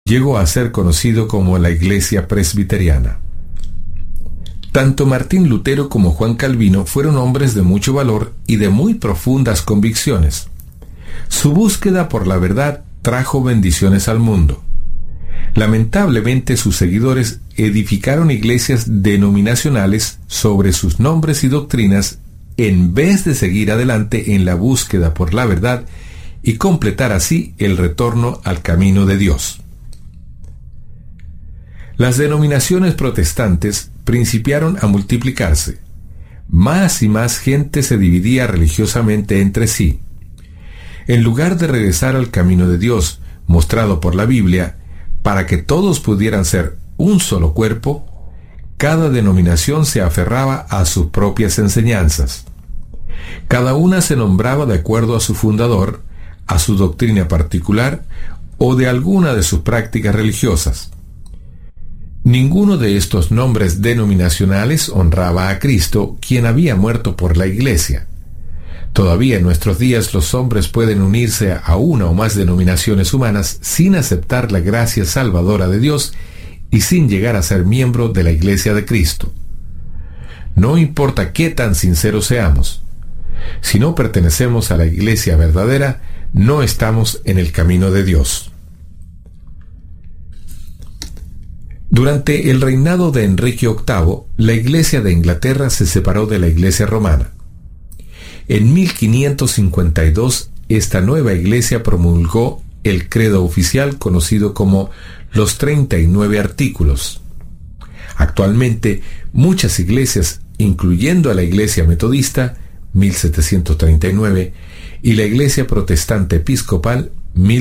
llegó a ser conocido como la Iglesia Presbiteriana. Tanto Martín Lutero como Juan Calvino fueron hombres de mucho valor y de muy profundas convicciones. Su búsqueda por la verdad trajo bendiciones al mundo. Lamentablemente, sus seguidores edificaron iglesias denominacionales sobre sus nombres y doctrinas en vez de seguir adelante en la búsqueda por la verdad y completar así el retorno al camino de Dios. Las denominaciones protestantes principiaron a multiplicarse. Más y más gente se dividía religiosamente entre sí. En lugar de regresar al camino de Dios, mostrado por la Biblia, para que todos pudieran ser un solo cuerpo, cada denominación se aferraba a sus propias enseñanzas. Cada una se nombraba de acuerdo a su fundador, a su doctrina particular o de alguna de sus prácticas religiosas. Ninguno de estos nombres denominacionales honraba a Cristo, quien había muerto por la Iglesia. Todavía en nuestros días los hombres pueden unirse a una o más denominaciones humanas sin aceptar la gracia salvadora de Dios y sin llegar a ser miembro de la Iglesia de Cristo. No importa qué tan sinceros seamos. Si no pertenecemos a la Iglesia verdadera, no estamos en el camino de Dios. Durante el reinado de Enrique VIII, la Iglesia de Inglaterra se separó de la Iglesia romana. En 1552, esta nueva Iglesia promulgó el credo oficial conocido como los 39 artículos. Actualmente, muchas iglesias, incluyendo a la Iglesia Metodista, 1739, y la Iglesia Protestante Episcopal,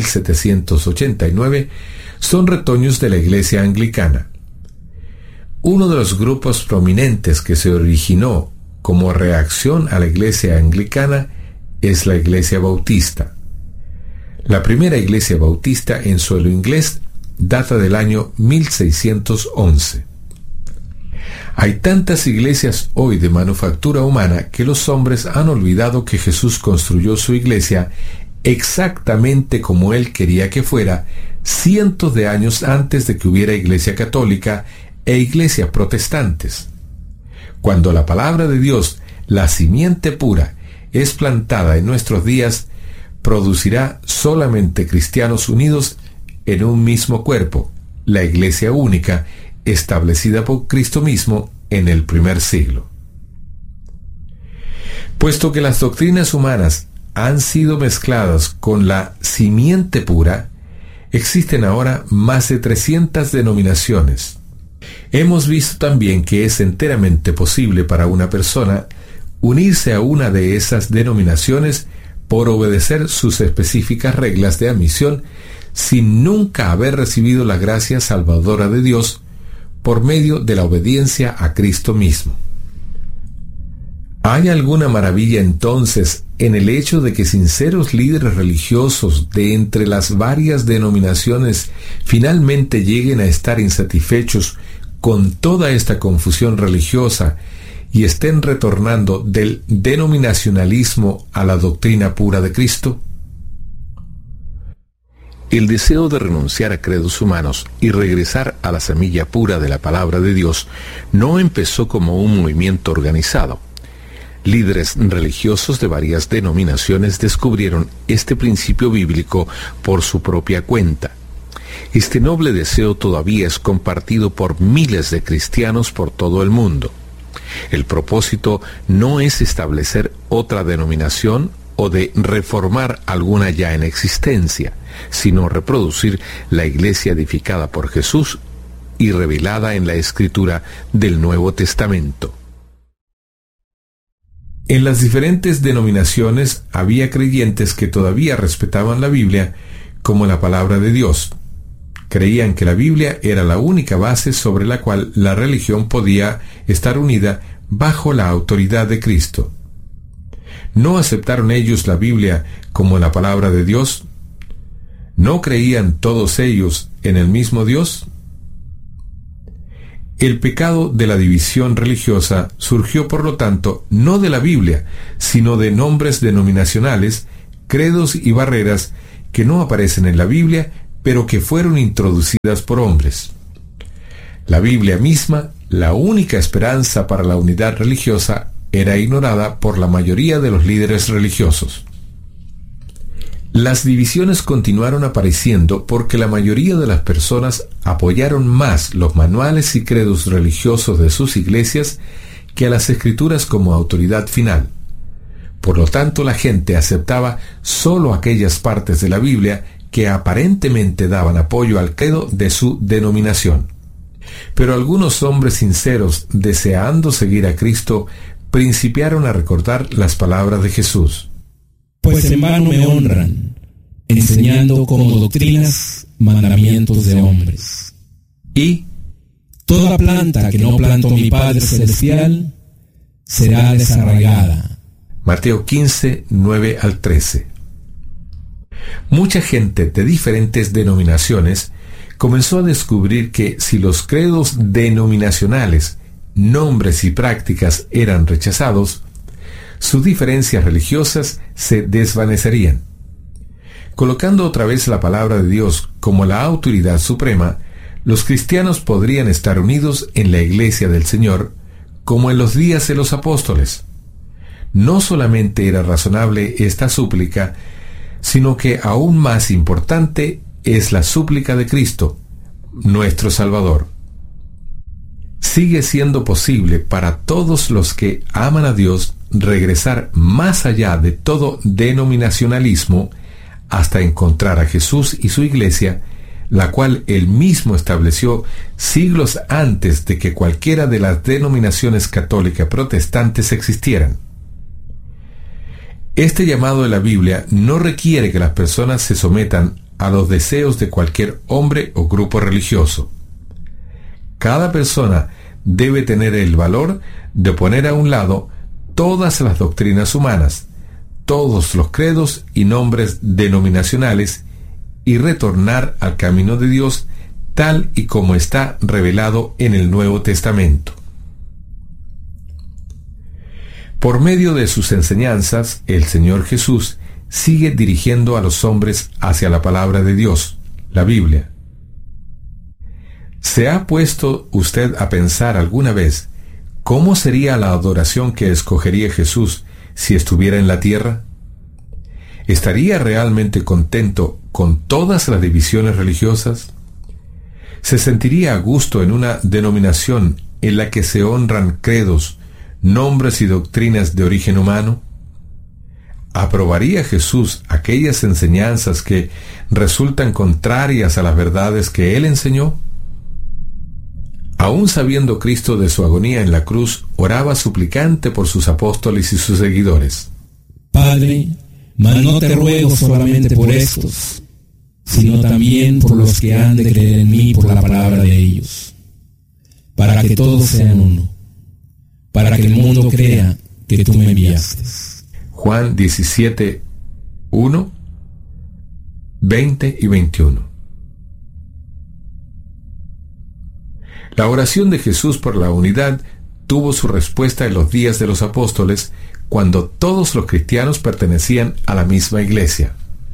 1789, son retoños de la Iglesia Anglicana. Uno de los grupos prominentes que se originó como reacción a la Iglesia Anglicana es la Iglesia Bautista. La primera Iglesia Bautista en suelo inglés data del año 1611. Hay tantas iglesias hoy de manufactura humana que los hombres han olvidado que Jesús construyó su iglesia exactamente como Él quería que fuera, cientos de años antes de que hubiera iglesia católica e iglesias protestantes. Cuando la palabra de Dios, la simiente pura, es plantada en nuestros días, producirá solamente cristianos unidos en un mismo cuerpo, la iglesia única, establecida por Cristo mismo en el primer siglo. Puesto que las doctrinas humanas han sido mezcladas con la simiente pura, existen ahora más de 300 denominaciones. Hemos visto también que es enteramente posible para una persona unirse a una de esas denominaciones por obedecer sus específicas reglas de admisión sin nunca haber recibido la gracia salvadora de Dios por medio de la obediencia a Cristo mismo. ¿Hay alguna maravilla entonces en el hecho de que sinceros líderes religiosos de entre las varias denominaciones finalmente lleguen a estar insatisfechos con toda esta confusión religiosa y estén retornando del denominacionalismo a la doctrina pura de Cristo? El deseo de renunciar a credos humanos y regresar a la semilla pura de la palabra de Dios no empezó como un movimiento organizado. Líderes religiosos de varias denominaciones descubrieron este principio bíblico por su propia cuenta. Este noble deseo todavía es compartido por miles de cristianos por todo el mundo. El propósito no es establecer otra denominación o de reformar alguna ya en existencia, sino reproducir la iglesia edificada por Jesús y revelada en la Escritura del Nuevo Testamento. En las diferentes denominaciones había creyentes que todavía respetaban la Biblia como la palabra de Dios. Creían que la Biblia era la única base sobre la cual la religión podía estar unida bajo la autoridad de Cristo. ¿No aceptaron ellos la Biblia como la palabra de Dios? ¿No creían todos ellos en el mismo Dios? El pecado de la división religiosa surgió, por lo tanto, no de la Biblia, sino de nombres denominacionales, credos y barreras que no aparecen en la Biblia, pero que fueron introducidas por hombres. La Biblia misma, la única esperanza para la unidad religiosa, era ignorada por la mayoría de los líderes religiosos. Las divisiones continuaron apareciendo porque la mayoría de las personas apoyaron más los manuales y credos religiosos de sus iglesias que a las escrituras como autoridad final. Por lo tanto, la gente aceptaba solo aquellas partes de la Biblia que aparentemente daban apoyo al credo de su denominación. Pero algunos hombres sinceros, deseando seguir a Cristo, principiaron a recordar las palabras de Jesús. Pues en vano me honran, enseñando como doctrinas mandamientos de hombres. Y toda planta que no plantó mi Padre Celestial será desarraigada. Mateo 15, 9 al 13. Mucha gente de diferentes denominaciones comenzó a descubrir que si los credos denominacionales, nombres y prácticas eran rechazados, sus diferencias religiosas se desvanecerían. Colocando otra vez la palabra de Dios como la autoridad suprema, los cristianos podrían estar unidos en la iglesia del Señor, como en los días de los apóstoles. No solamente era razonable esta súplica, sino que aún más importante es la súplica de Cristo, nuestro Salvador. Sigue siendo posible para todos los que aman a Dios regresar más allá de todo denominacionalismo hasta encontrar a Jesús y su iglesia, la cual Él mismo estableció siglos antes de que cualquiera de las denominaciones católicas protestantes existieran. Este llamado de la Biblia no requiere que las personas se sometan a los deseos de cualquier hombre o grupo religioso. Cada persona debe tener el valor de poner a un lado todas las doctrinas humanas, todos los credos y nombres denominacionales y retornar al camino de Dios tal y como está revelado en el Nuevo Testamento. Por medio de sus enseñanzas, el Señor Jesús sigue dirigiendo a los hombres hacia la palabra de Dios, la Biblia. ¿Se ha puesto usted a pensar alguna vez cómo sería la adoración que escogería Jesús si estuviera en la tierra? ¿Estaría realmente contento con todas las divisiones religiosas? ¿Se sentiría a gusto en una denominación en la que se honran credos, nombres y doctrinas de origen humano? ¿Aprobaría Jesús aquellas enseñanzas que resultan contrarias a las verdades que Él enseñó? Aún sabiendo Cristo de su agonía en la cruz, oraba suplicante por sus apóstoles y sus seguidores. Padre, mas no te ruego solamente por estos, sino también por los que han de creer en mí por la palabra de ellos, para que todos sean uno, para que el mundo crea que tú me enviaste. Juan 17, 1, 20 y 21. La oración de Jesús por la unidad tuvo su respuesta en los días de los apóstoles, cuando todos los cristianos pertenecían a la misma iglesia.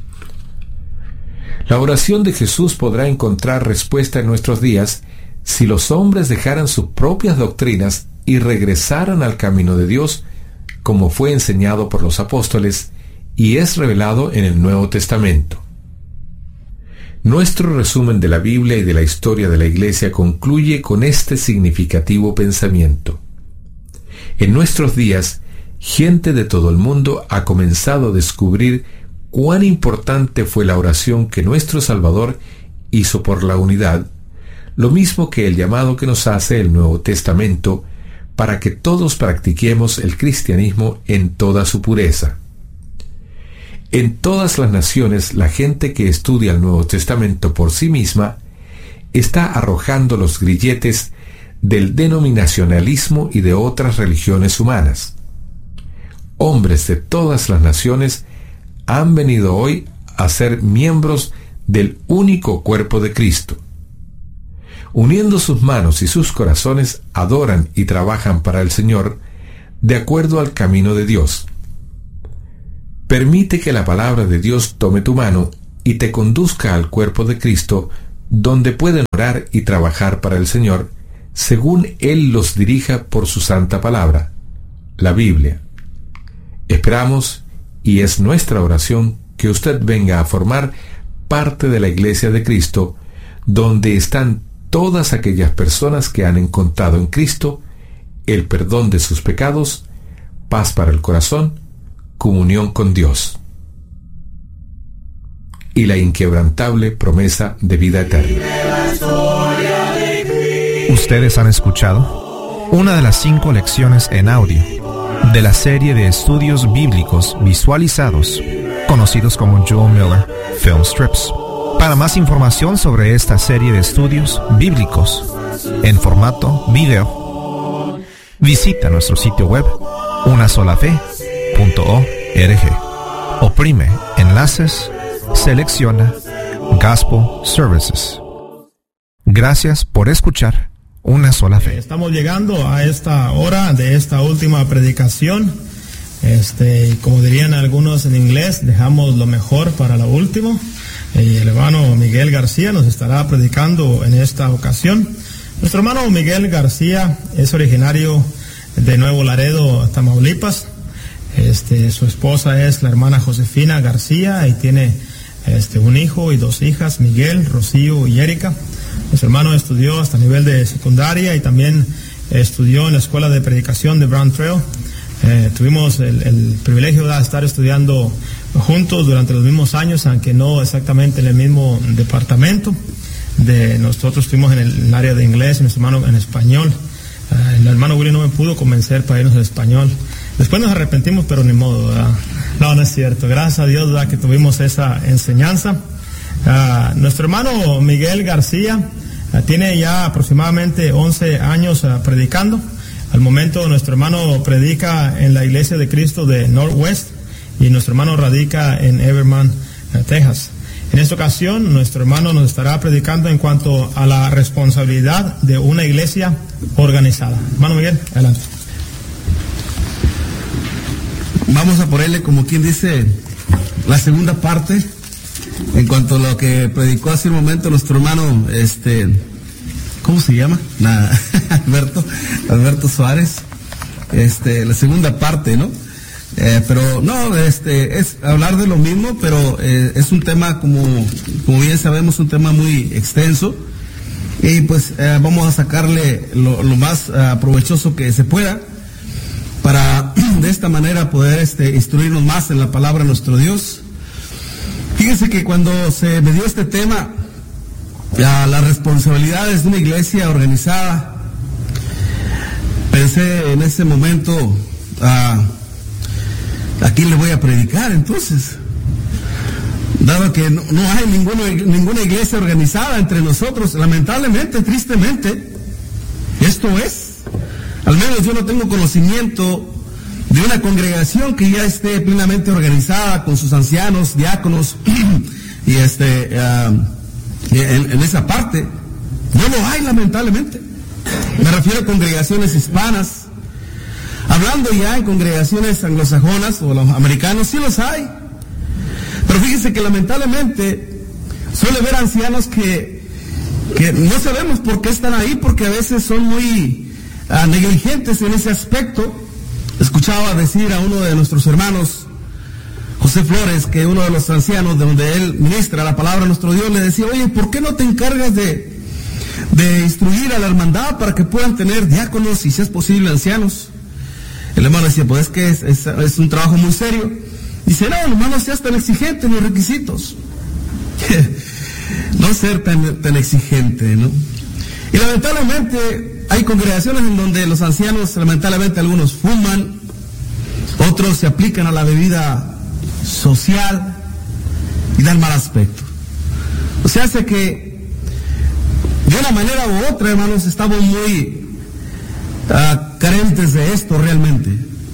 La oración de Jesús podrá encontrar respuesta en nuestros días si los hombres dejaran sus propias doctrinas y regresaran al camino de Dios, como fue enseñado por los apóstoles y es revelado en el Nuevo Testamento. Nuestro resumen de la Biblia y de la historia de la Iglesia concluye con este significativo pensamiento. En nuestros días, gente de todo el mundo ha comenzado a descubrir cuán importante fue la oración que nuestro Salvador hizo por la unidad, lo mismo que el llamado que nos hace el Nuevo Testamento para que todos practiquemos el cristianismo en toda su pureza. En todas las naciones, la gente que estudia el Nuevo Testamento por sí misma está arrojando los grilletes del denominacionalismo y de otras religiones humanas. Hombres de todas las naciones han venido hoy a ser miembros del único cuerpo de Cristo. Uniendo sus manos y sus corazones, adoran y trabajan para el Señor de acuerdo al camino de Dios. Permite que la palabra de Dios tome tu mano y te conduzca al cuerpo de Cristo, donde pueden orar y trabajar para el Señor, según Él los dirija por su santa palabra, la Biblia. Esperamos, y es nuestra oración, que usted venga a formar parte de la Iglesia de Cristo, donde están todas aquellas personas que han encontrado en Cristo el perdón de sus pecados, paz para el corazón, comunión con Dios y la inquebrantable promesa de vida eterna. Ustedes han escuchado una de las 5 lecciones en audio de la serie de estudios bíblicos visualizados, conocidos como Joel Miller Film Strips. Para más información sobre esta serie de estudios bíblicos en formato video, visita nuestro sitio web unasolafe.org. Oprime enlaces, selecciona Gospel Services. Gracias por escuchar Una Sola Fe. Estamos llegando a esta hora de esta última predicación. Como dirían algunos en inglés, dejamos lo mejor para lo último. El hermano Miguel García nos estará predicando en esta ocasión. Nuestro hermano Miguel García es originario de Nuevo Laredo, Tamaulipas. Su esposa es la hermana Josefina García y tiene un hijo y 2 hijas, Miguel, Rocío y Erika. Nuestro hermano estudió hasta nivel de secundaria y también estudió en la escuela de predicación de Brown Trail. Tuvimos el privilegio de estar estudiando juntos durante los mismos años, aunque no exactamente en el mismo departamento. Nosotros estuvimos en el área de inglés y nuestro hermano en español. El hermano Willy no me pudo convencer para irnos al español. Después nos arrepentimos, pero ni modo, ¿verdad? No es cierto. Gracias a Dios, ¿verdad?, que tuvimos esa enseñanza. Nuestro hermano Miguel García tiene ya aproximadamente 11 años predicando. Al momento nuestro hermano predica en la Iglesia de Cristo de Northwest y nuestro hermano radica en Everman, Texas. En esta ocasión nuestro hermano nos estará predicando en cuanto a la responsabilidad de una iglesia organizada. Hermano Miguel, adelante. Vamos a ponerle, como quien dice, la segunda parte en cuanto a lo que predicó hace un momento nuestro hermano, ¿cómo se llama? Alberto Suárez. La segunda parte, ¿no? Pero no, es hablar de lo mismo, pero es un tema, como bien sabemos, un tema muy extenso. Y pues vamos a sacarle lo más provechoso que se pueda, para de esta manera poder instruirnos más en la palabra de nuestro Dios. Fíjense que cuando se me dio este tema, las responsabilidades de una iglesia organizada, pensé en ese momento, ¿a quién le voy a predicar entonces? Dado que no hay ninguna iglesia organizada entre nosotros, lamentablemente, tristemente, esto es. Al menos yo no tengo conocimiento de una congregación que ya esté plenamente organizada con sus ancianos, diáconos, y en esa parte. No lo hay, lamentablemente. Me refiero a congregaciones hispanas. Hablando ya en congregaciones anglosajonas o los americanos, sí los hay. Pero fíjense que lamentablemente suele haber ancianos que no sabemos por qué están ahí, porque a veces son muy negligentes en ese aspecto. Escuchaba decir a uno de nuestros hermanos, José Flores, que uno de los ancianos de donde él ministra la palabra de nuestro Dios, le decía: oye, ¿por qué no te encargas de instruir a la hermandad para que puedan tener diáconos y, si es posible, ancianos? El hermano decía: pues es que es un trabajo muy serio. Dice: no, hermano, seas tan exigente en los requisitos. No ser tan exigente, ¿no? Y lamentablemente hay congregaciones en donde los ancianos, lamentablemente, algunos fuman, otros se aplican a la bebida social y dan mal aspecto. O sea, hace que de una manera u otra, hermanos, estamos muy carentes de esto realmente.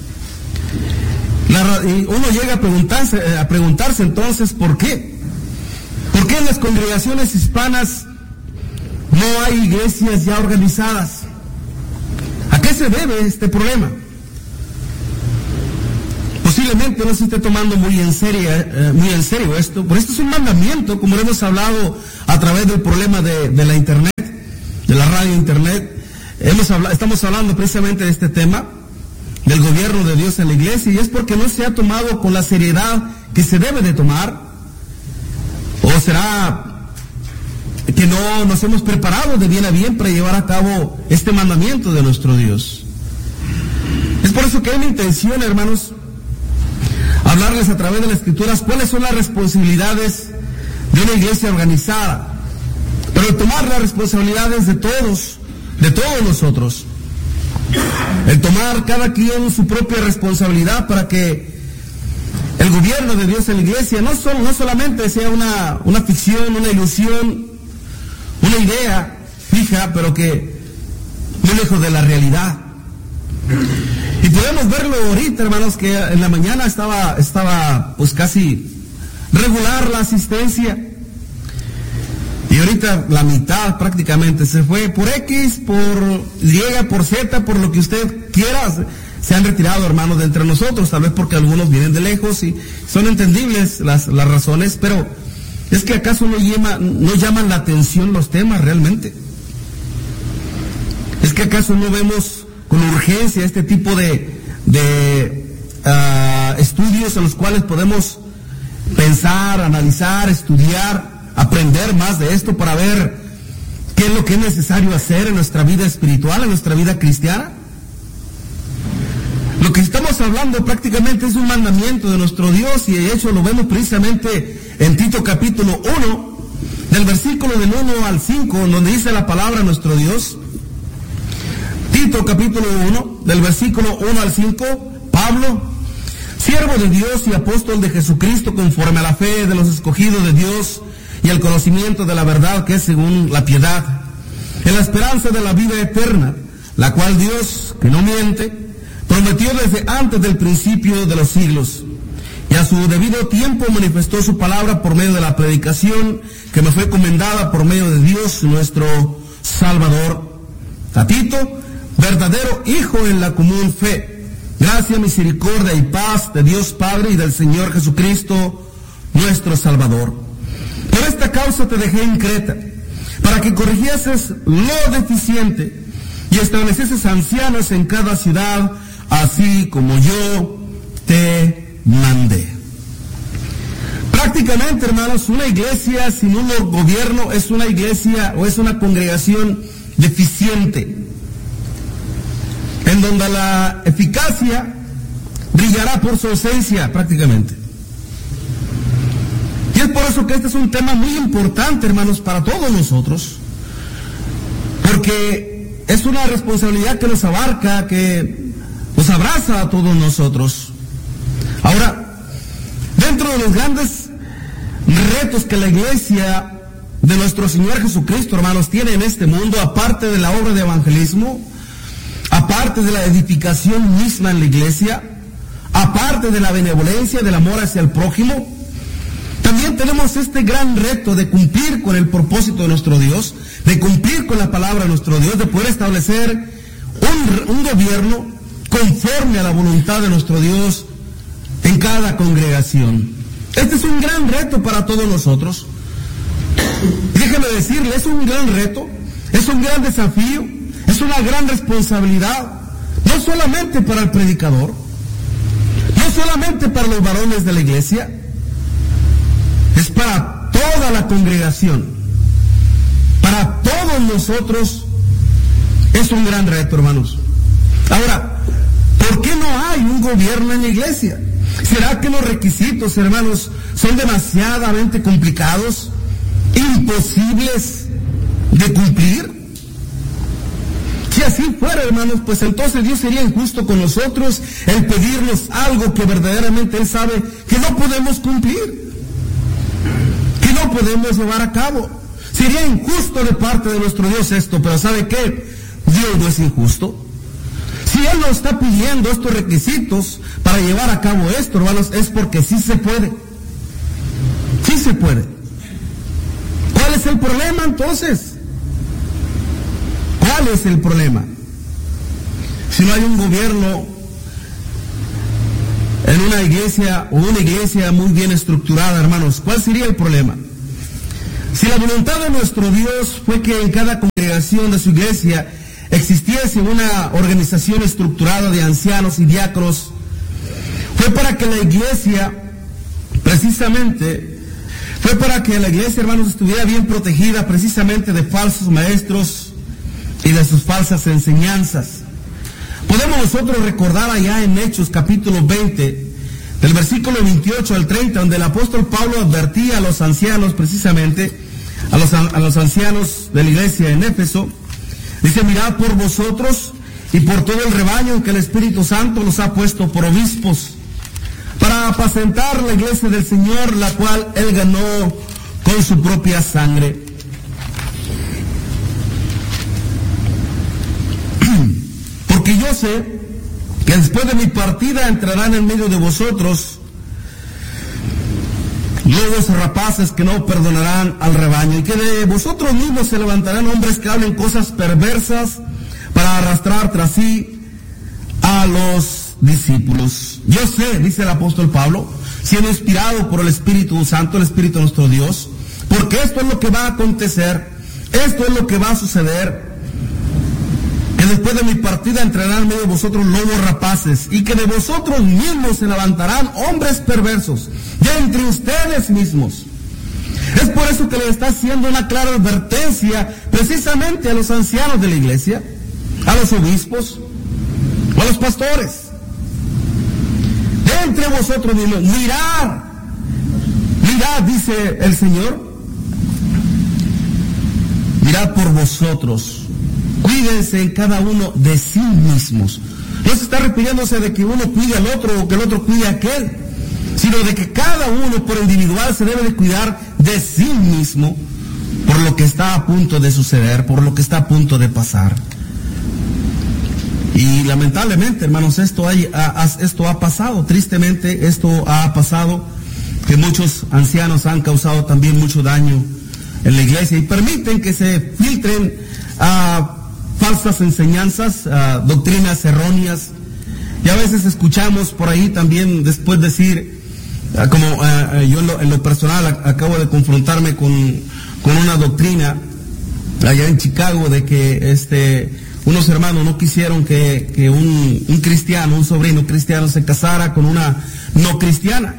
Y uno llega a preguntarse entonces, ¿por qué? ¿Por qué en las congregaciones hispanas no hay iglesias ya organizadas? ¿A qué se debe este problema? posiblemente no se esté tomando muy en serio esto, pero esto es un mandamiento, como lo hemos hablado a través del problema de la internet, de la radio internet. Estamos hablando precisamente de este tema, del gobierno de Dios en la iglesia, y es porque no se ha tomado con la seriedad que se debe de tomar. ¿O será que no nos hemos preparado de bien a bien para llevar a cabo este mandamiento de nuestro Dios? Es por eso que hay mi intención, hermanos, hablarles a través de las Escrituras cuáles son las responsabilidades de una iglesia organizada, pero tomar las responsabilidades de todos nosotros, el tomar cada quien su propia responsabilidad para que el gobierno de Dios en la iglesia no solamente sea una ficción, una ilusión, una idea fija, pero que muy lejos de la realidad. Y podemos verlo ahorita, hermanos, que en la mañana estaba pues casi regular la asistencia. Y ahorita la mitad prácticamente se fue por X, por Y, por Z, por lo que usted quiera. Se han retirado, hermanos, de entre nosotros, tal vez porque algunos vienen de lejos y son entendibles las razones, pero es que acaso no llaman la atención los temas realmente. Es que acaso no vemos con urgencia este tipo de estudios en los cuales podemos pensar, analizar, estudiar, aprender más de esto para ver qué es lo que es necesario hacer en nuestra vida espiritual, en nuestra vida cristiana. Lo que estamos hablando prácticamente es un mandamiento de nuestro Dios, y de hecho lo vemos precisamente en Tito capítulo 1, del versículo del 1 al 5, donde dice la palabra de nuestro Dios. Tito capítulo 1, del versículo 1 al 5, Pablo, siervo de Dios y apóstol de Jesucristo, conforme a la fe de los escogidos de Dios y el conocimiento de la verdad que es según la piedad, en la esperanza de la vida eterna, la cual Dios, que no miente, prometió desde antes del principio de los siglos, y a su debido tiempo manifestó su palabra por medio de la predicación que me fue encomendada por medio de Dios nuestro Salvador. A Tito, verdadero hijo en la común fe, gracia, misericordia y paz de Dios Padre y del Señor Jesucristo nuestro Salvador. Por esta causa te dejé en Creta, para que corrigieses lo deficiente y establecieses ancianos en cada ciudad, así como yo te mandé. Prácticamente, hermanos, una iglesia sin un gobierno es una iglesia o es una congregación deficiente, en donde la eficacia brillará por su ausencia prácticamente. Y es por eso que este es un tema muy importante, hermanos, para todos nosotros, porque es una responsabilidad que nos abarca, que nos abraza a todos nosotros. Ahora, dentro de los grandes retos que la iglesia de nuestro Señor Jesucristo, hermanos, tiene en este mundo, aparte de la obra de evangelismo, aparte de la edificación misma en la iglesia, aparte de la benevolencia, del amor hacia el prójimo, también tenemos este gran reto de cumplir con el propósito de nuestro Dios, de cumplir con la palabra de nuestro Dios, de poder establecer un gobierno conforme a la voluntad de nuestro Dios en cada congregación. Este es un gran reto para todos nosotros. Déjeme decirle, es un gran reto, es un gran desafío, es una gran responsabilidad, no solamente para el predicador, no solamente para los varones de la iglesia, es para toda la congregación, para todos nosotros. Es un gran reto, hermanos. Ahora, ¿por qué no hay un gobierno en la iglesia? ¿Será que los requisitos, hermanos, son demasiadamente complicados, imposibles de cumplir? Si así fuera, hermanos, pues entonces Dios sería injusto con nosotros el pedirnos algo que verdaderamente Él sabe que no podemos cumplir, que no podemos llevar a cabo. Sería injusto de parte de nuestro Dios esto, pero ¿sabe qué? Dios no es injusto. Si Él nos está pidiendo estos requisitos para llevar a cabo esto, hermanos, es porque sí se puede. Sí se puede. ¿Cuál es el problema entonces? ¿Cuál es el problema? Si no hay un gobierno en una iglesia o una iglesia muy bien estructurada, hermanos, ¿cuál sería el problema? Si la voluntad de nuestro Dios fue que en cada congregación de su iglesia existiese una organización estructurada de ancianos y diáconos, fue para que la iglesia, precisamente, fue para que la iglesia, hermanos, estuviera bien protegida precisamente de falsos maestros y de sus falsas enseñanzas. Podemos nosotros recordar allá en Hechos capítulo 20, del versículo 28 al 30, donde el apóstol Pablo advertía a los ancianos, precisamente, a los ancianos de la iglesia en Éfeso. Dice: mirad por vosotros y por todo el rebaño que el Espíritu Santo los ha puesto por obispos, para apacentar la iglesia del Señor, la cual Él ganó con su propia sangre. Porque yo sé que después de mi partida entrarán en medio de vosotros lobos rapaces que no perdonarán al rebaño, y que de vosotros mismos se levantarán hombres que hablen cosas perversas para arrastrar tras sí a los discípulos. Yo sé, dice el apóstol Pablo, siendo inspirado por el Espíritu Santo, el Espíritu de nuestro Dios, porque esto es lo que va a acontecer, esto es lo que va a suceder, que después de mi partida entrarán en medio de vosotros lobos rapaces, y que de vosotros mismos se levantarán hombres perversos, de entre ustedes mismos. Es por eso que le está haciendo una clara advertencia precisamente a los ancianos de la iglesia, a los obispos o a los pastores. De entre vosotros mismos, mirad, dice el Señor, mirad por vosotros. Cuídense en cada uno de sí mismos. No se está refiriéndose de que uno cuide al otro o que el otro cuide a aquel, sino de que cada uno por individual se debe de cuidar de sí mismo por lo que está a punto de suceder, por lo que está a punto de pasar. Y lamentablemente, hermanos, esto ha pasado, tristemente esto ha pasado, que muchos ancianos han causado también mucho daño en la iglesia y permiten que se filtren falsas enseñanzas, doctrinas erróneas, y a veces escuchamos por ahí también después decir, yo en lo personal acabo de confrontarme con una doctrina allá en Chicago de que unos hermanos no quisieron que un cristiano, un sobrino cristiano se casara con una no cristiana,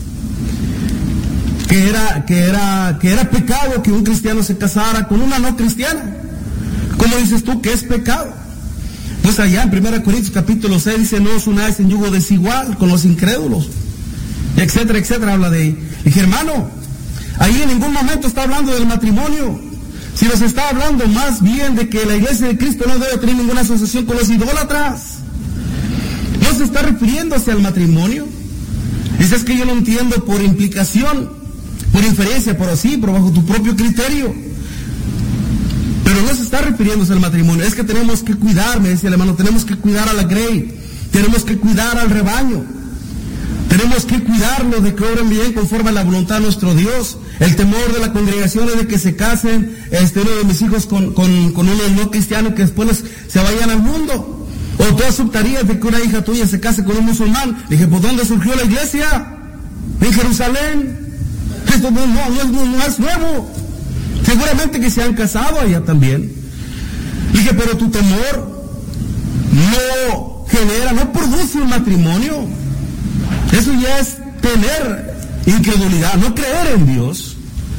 que era pecado que un cristiano se casara con una no cristiana. ¿Cómo dices tú que es pecado? Pues allá en 1 Corintios capítulo 6 dice: no os unáis en yugo desigual con los incrédulos, etcétera, etcétera. Habla de... Dije, hermano, ahí en ningún momento está hablando del matrimonio, sino se está hablando más bien de que la iglesia de Cristo no debe tener ninguna asociación con los idólatras. No se está refiriéndose al matrimonio. Dice: es que yo lo entiendo por implicación, por inferencia, por así, por bajo tu propio criterio. Pero no se está refiriéndose al matrimonio. Es que tenemos que cuidar, me decía el hermano, tenemos que cuidar a la grey, tenemos que cuidar al rebaño, tenemos que cuidarlo de que obren bien conforme a la voluntad de nuestro Dios. El temor de la congregación es de que se casen uno de mis hijos con uno no cristiano y que después se vayan al mundo. O tú aceptarías de que una hija tuya se case con un musulmán. Le dije, ¿por dónde surgió la iglesia? En Jerusalén. Esto no es nuevo. Seguramente que se han casado allá también. Dije, pero tu temor no produce un matrimonio. Eso ya es tener incredulidad, no creer en Dios.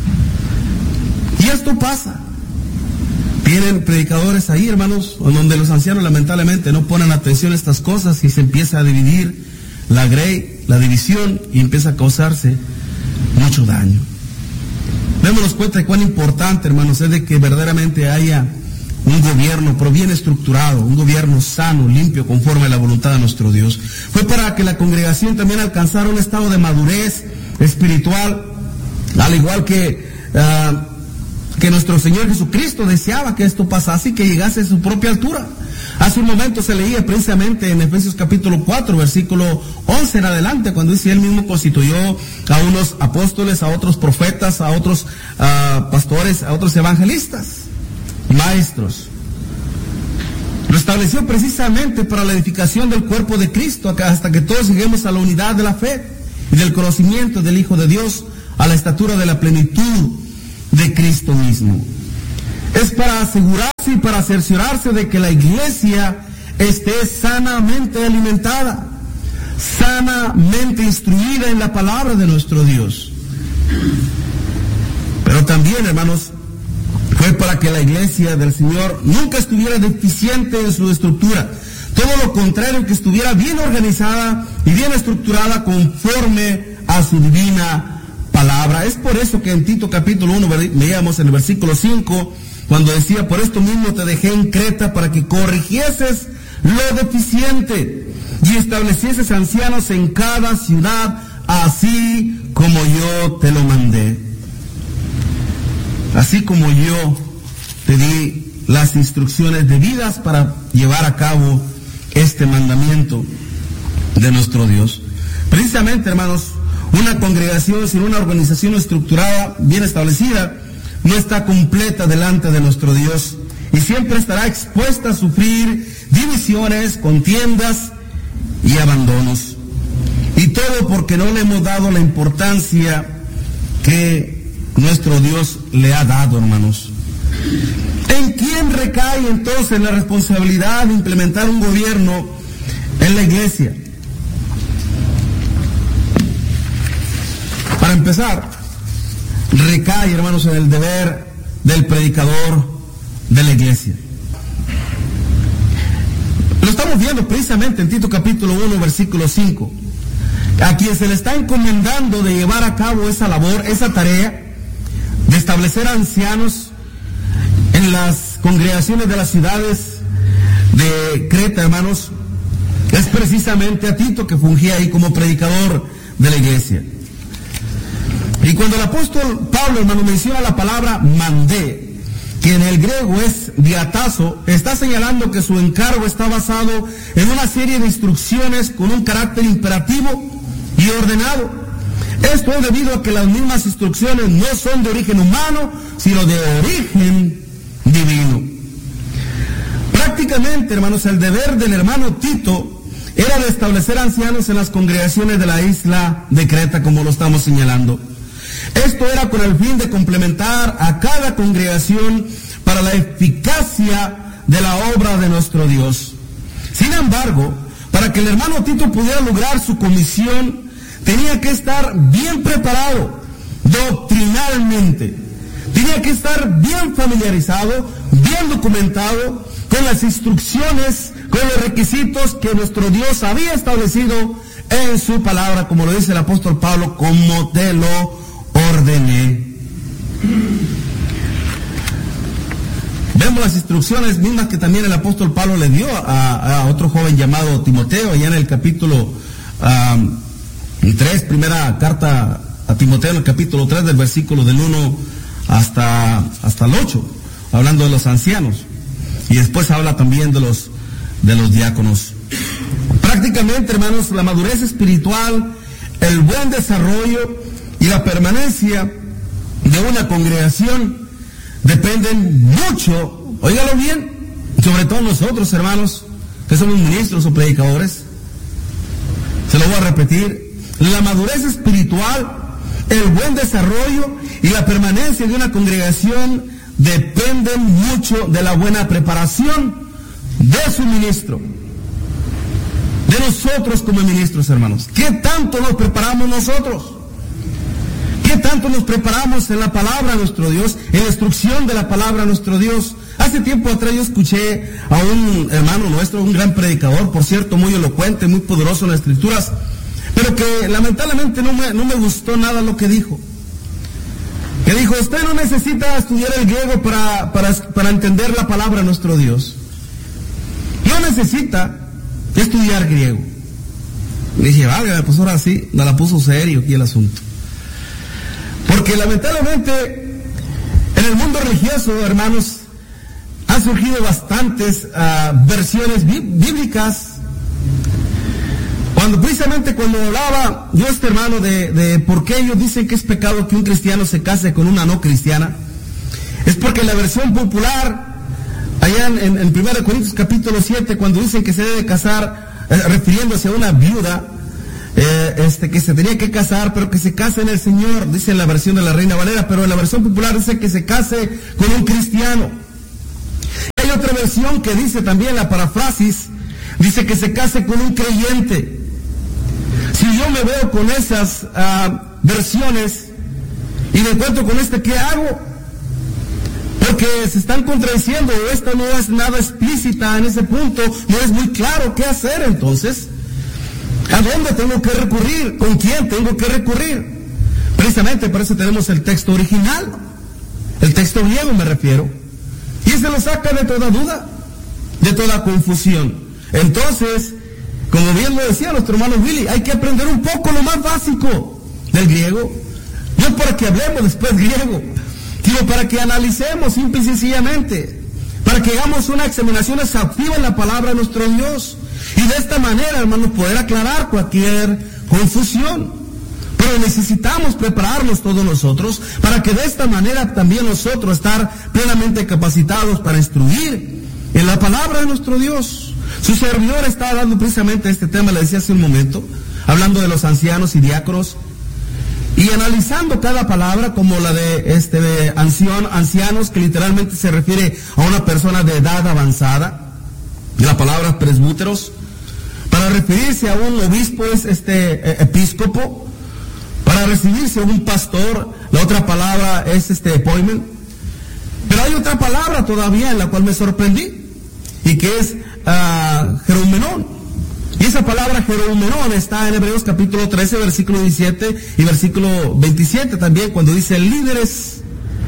Y esto pasa. Tienen predicadores ahí, hermanos, donde los ancianos lamentablemente no ponen atención a estas cosas y se empieza a dividir la grey, la división, y empieza a causarse mucho daño. Démonos cuenta de cuán importante, hermanos, es de que verdaderamente haya un gobierno, pero bien estructurado, un gobierno sano, limpio, conforme a la voluntad de nuestro Dios. Fue para que la congregación también alcanzara un estado de madurez espiritual, al igual que nuestro Señor Jesucristo deseaba que esto pasase y que llegase a su propia altura. Hace un momento se leía precisamente en Efesios capítulo 4, versículo 11 en adelante, cuando dice: Él mismo constituyó a unos apóstoles, a otros profetas, a otros pastores, a otros evangelistas, maestros. estableció precisamente para la edificación del cuerpo de Cristo, hasta que todos lleguemos a la unidad de la fe y del conocimiento del Hijo de Dios, a la estatura de la plenitud de Cristo mismo. Es para asegurarse y para cerciorarse de que la iglesia esté sanamente alimentada, sanamente instruida en la palabra de nuestro Dios. Pero también, hermanos, fue para que la iglesia del Señor nunca estuviera deficiente en su estructura. Todo lo contrario, que estuviera bien organizada y bien estructurada conforme a su divina palabra. Es por eso que en Tito capítulo 1, leíamos en el versículo 5, cuando decía: por esto mismo te dejé en Creta, para que corrigieses lo deficiente y establecieses ancianos en cada ciudad, así como yo te lo mandé. Así como yo te di las instrucciones debidas para llevar a cabo este mandamiento de nuestro Dios. Precisamente, hermanos, una congregación sin una organización estructurada, bien establecida, no está completa delante de nuestro Dios y siempre estará expuesta a sufrir divisiones, contiendas y abandonos. Y todo porque no le hemos dado la importancia que nuestro Dios le ha dado, hermanos. ¿En quién recae entonces la responsabilidad de implementar un gobierno en la iglesia? Para empezar, recae, hermanos, en el deber del predicador de la iglesia. Lo estamos viendo precisamente en Tito capítulo 1, versículo 5. A quien se le está encomendando de llevar a cabo esa labor, esa tarea, de establecer ancianos en las congregaciones de las ciudades de Creta, hermanos, es precisamente a Tito, que fungía ahí como predicador de la iglesia. Y cuando el apóstol Pablo, hermano, menciona la palabra mandé, que en el griego es diatazo, está señalando que su encargo está basado en una serie de instrucciones con un carácter imperativo y ordenado. Esto es debido a que las mismas instrucciones no son de origen humano, sino de origen divino. Prácticamente, hermanos, el deber del hermano Tito era de establecer ancianos en las congregaciones de la isla de Creta, como lo estamos señalando. Esto era con el fin de complementar a cada congregación para la eficacia de la obra de nuestro Dios. Sin embargo, para que el hermano Tito pudiera lograr su comisión, tenía que estar bien preparado doctrinalmente, tenía que estar bien familiarizado, bien documentado con las instrucciones, con los requisitos que nuestro Dios había establecido en su palabra, como lo dice el apóstol Pablo: como te lo ordené. Vemos las instrucciones mismas que también el apóstol Pablo le dio a otro joven llamado Timoteo, allá en el capítulo 3, primera carta a Timoteo, en el capítulo 3, del versículo del 1 hasta el 8, hablando de los ancianos, y después habla también de los diáconos. Prácticamente, hermanos, la madurez espiritual, el buen desarrollo y la permanencia de una congregación dependen mucho, óigalo bien, sobre todo nosotros, hermanos, que somos ministros o predicadores. Se lo voy a repetir: la madurez espiritual, el buen desarrollo y la permanencia de una congregación dependen mucho de la buena preparación de su ministro, de nosotros como ministros, hermanos. ¿Qué tanto nos preparamos nosotros? ¿Qué tanto nos preparamos en la palabra de nuestro Dios, en la instrucción de la palabra de nuestro Dios? Hace tiempo atrás yo escuché a un hermano nuestro, un gran predicador, por cierto, muy elocuente, muy poderoso en las escrituras, pero que lamentablemente no me gustó nada lo que dijo. Que dijo: usted no necesita estudiar el griego para entender la palabra de nuestro Dios. No necesita estudiar griego. Le dije: válgame, pues ahora sí, me la puso serio aquí el asunto. Porque lamentablemente en el mundo religioso, hermanos, han surgido bastantes versiones bíblicas. Precisamente cuando hablaba yo hermano de por qué ellos dicen que es pecado que un cristiano se case con una no cristiana, es porque la versión popular allá allá en 1 Corintios capítulo 7, cuando dicen que se debe casar, refiriéndose a una viuda, que se tenía que casar, pero que se case en el Señor, dice en la versión de la Reina Valera, pero en la versión popular dice que se case con un cristiano. Hay otra versión que dice también, la parafrasis, dice que se case con un creyente. Si yo me veo con esas versiones y me encuentro con ¿qué hago? Porque se están contradiciendo, esta no es nada explícita en ese punto, no es muy claro qué hacer. Entonces, ¿a dónde tengo que recurrir? ¿Con quién tengo que recurrir? Precisamente por eso tenemos el texto original, el texto griego me refiero, y se lo saca de toda duda, de toda confusión. Entonces, como bien lo decía nuestro hermano Willy, hay que aprender un poco lo más básico del griego, no para que hablemos después griego, sino para que analicemos simple y sencillamente, para que hagamos una examinación exhaustiva en la palabra de nuestro Dios, y de esta manera, hermanos, poder aclarar cualquier confusión. Pero necesitamos prepararnos todos nosotros, para que de esta manera también nosotros estar plenamente capacitados para instruir en la palabra de nuestro Dios. Su servidor está hablando precisamente de este tema, le decía hace un momento, hablando de los ancianos y diáconos, y analizando cada palabra, como la de ancianos, que literalmente se refiere a una persona de edad avanzada, y la palabra presbúteros, para referirse a un obispo es episcopo, para referirse a un pastor, la otra palabra es poimen. Pero hay otra palabra todavía en la cual me sorprendí, y que es jeroumenón. Y esa palabra jeroumenón está en Hebreos capítulo 13, versículo 17 y versículo 27 también, cuando dice líderes.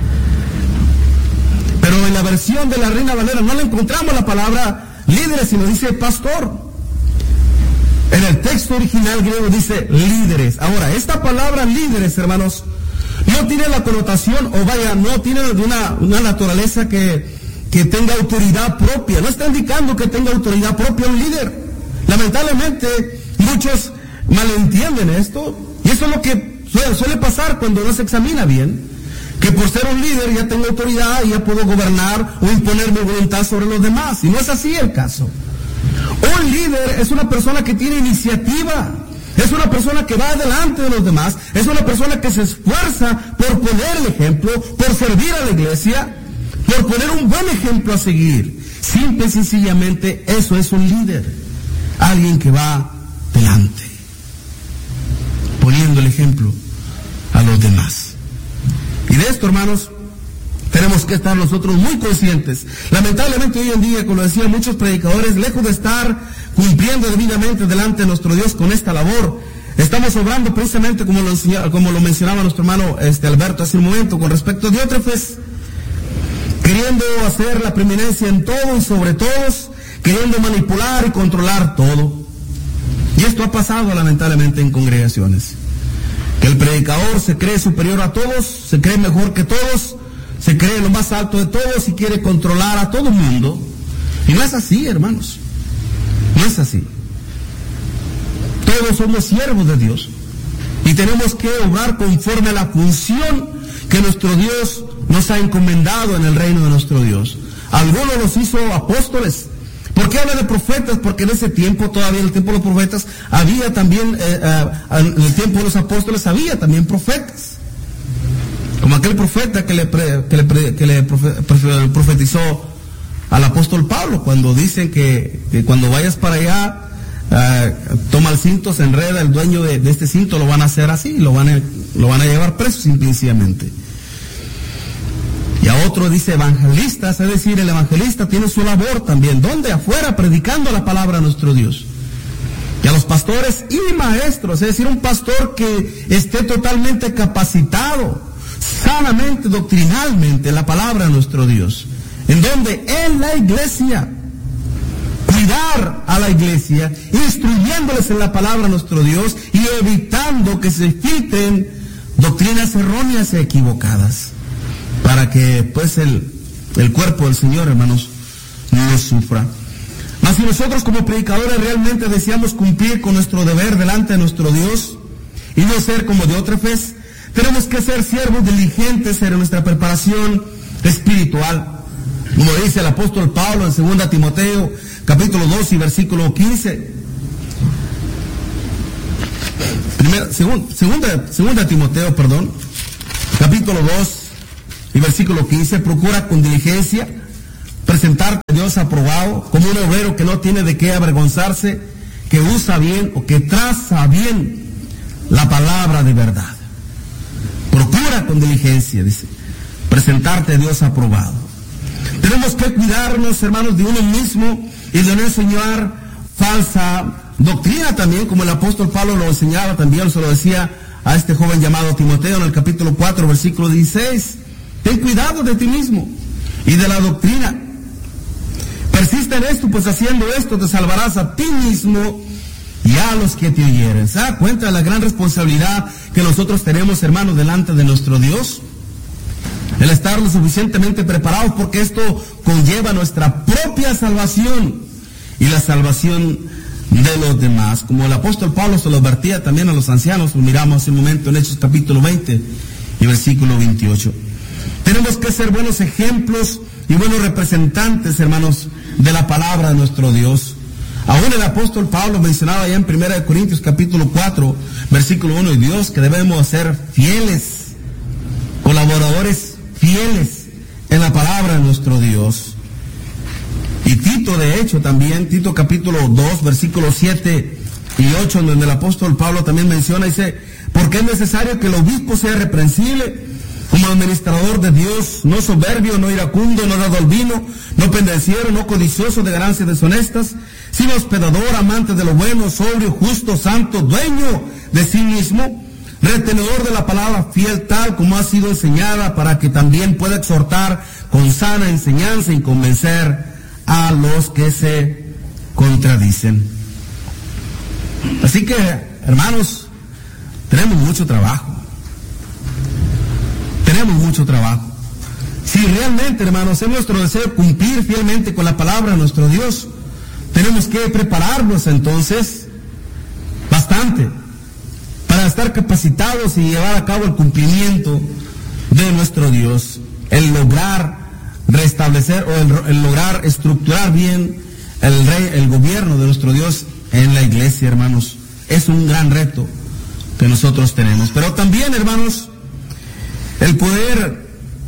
Pero en la versión de la Reina Valera no le encontramos la palabra líderes, sino dice pastor. En el texto original griego dice líderes. Ahora, esta palabra líderes, hermanos, no tiene la connotación, no tiene una naturaleza que tenga autoridad propia. No está indicando que tenga autoridad propia un líder. Lamentablemente, muchos malentienden esto, y eso es lo que suele pasar cuando no se examina bien, que por ser un líder ya tengo autoridad y ya puedo gobernar o imponer mi voluntad sobre los demás, y no es así el caso. Un líder es una persona que tiene iniciativa, es una persona que va adelante de los demás, es una persona que se esfuerza por poner el ejemplo, por servir a la iglesia, por poner un buen ejemplo a seguir. Simple y sencillamente, eso es un líder. Alguien que va delante, poniendo el ejemplo a los demás. Y de esto, hermanos, tenemos que estar nosotros muy conscientes. Lamentablemente hoy en día, como decían muchos predicadores, lejos de estar cumpliendo debidamente delante de nuestro Dios con esta labor, estamos obrando precisamente como lo mencionaba nuestro hermano Alberto hace un momento, con respecto a Diótrefes, queriendo hacer la preeminencia en todo y sobre todos, queriendo manipular y controlar todo. Y esto ha pasado lamentablemente en congregaciones, que el predicador se cree superior a todos, se cree mejor que todos, se cree lo más alto de todos y quiere controlar a todo el mundo. Y no es así, hermanos, no es así. Todos somos siervos de Dios y tenemos que obrar conforme a la función que nuestro Dios nos ha encomendado en el reino de nuestro Dios. Algunos los hizo apóstoles. ¿Por qué habla de profetas? Porque en ese tiempo, todavía en el tiempo de los profetas, había también, en el tiempo de los apóstoles, había también profetas. Como aquel profeta que le profetizó al apóstol Pablo, cuando dicen que cuando vayas para allá, toma el cinto, se enreda, el dueño de este cinto lo van a hacer así, lo van a llevar preso simplemente. Y a otro dice evangelistas, es decir, el evangelista tiene su labor también. ¿Dónde? Afuera, predicando la palabra de nuestro Dios. Y a los pastores y maestros, es decir, un pastor que esté totalmente capacitado, sanamente, doctrinalmente, la palabra de nuestro Dios. ¿En dónde? En la iglesia. Cuidar a la iglesia, instruyéndoles en la palabra de nuestro Dios y evitando que se filtren doctrinas erróneas e equivocadas, para que pues el cuerpo del Señor, hermanos, no sufra. Mas si nosotros como predicadores realmente deseamos cumplir con nuestro deber delante de nuestro Dios y no ser como Diótrefes, tenemos que ser siervos diligentes en nuestra preparación espiritual. Como dice el apóstol Pablo en 2 Timoteo, capítulo 2 y versículo 15. Segunda Timoteo, capítulo 2 y versículo 15. Procura con diligencia presentarte a Dios aprobado, como un obrero que no tiene de qué avergonzarse, que usa bien o que traza bien la palabra de verdad. Procura con diligencia, dice, presentarte a Dios aprobado. Tenemos que cuidarnos, hermanos, de uno mismo y de no enseñar falsa doctrina también, como el apóstol Pablo lo enseñaba también, se lo decía a este joven llamado Timoteo en el capítulo 4, versículo 16. Ten cuidado de ti mismo y de la doctrina. Persiste en esto, pues haciendo esto te salvarás a ti mismo y a los que te oyeren. ¿Se da cuenta de la gran responsabilidad que nosotros tenemos, hermanos, delante de nuestro Dios? El estar lo suficientemente preparados, porque esto conlleva nuestra propia salvación y la salvación de los demás. Como el apóstol Pablo se lo advertía también a los ancianos, lo miramos hace un momento en Hechos capítulo 20 y versículo 28. Tenemos que ser buenos ejemplos y buenos representantes, hermanos, de la palabra de nuestro Dios. Aún el apóstol Pablo mencionaba ya en 1 Corintios capítulo 4, versículo 1, y Dios, que debemos ser fieles, colaboradores fieles en la palabra de nuestro Dios. Y Tito, de hecho, también, Tito capítulo 2, versículos 7 y 8, donde el apóstol Pablo también menciona, dice, porque es necesario que el obispo sea reprensible como administrador de Dios, no soberbio, no iracundo, no dado al vino, no pendenciero, no codicioso de ganancias deshonestas, sino hospedador, amante de lo bueno, sobrio, justo, santo, dueño de sí mismo, retenedor de la palabra, fiel tal como ha sido enseñada, para que también pueda exhortar con sana enseñanza y convencer a los que se contradicen. Así que, hermanos, tenemos mucho trabajo. Tenemos mucho trabajo. Si realmente, hermanos, es nuestro deseo cumplir fielmente con la palabra de nuestro Dios, tenemos que prepararnos entonces bastante para estar capacitados y llevar a cabo el cumplimiento de nuestro Dios, el lograr restablecer o el lograr estructurar bien el gobierno de nuestro Dios en la iglesia, hermanos. Es un gran reto que nosotros tenemos. Pero también, hermanos, el poder